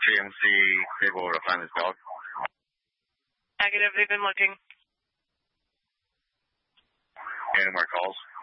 GMC able to find this dog? Negative, they've been looking. Any more calls?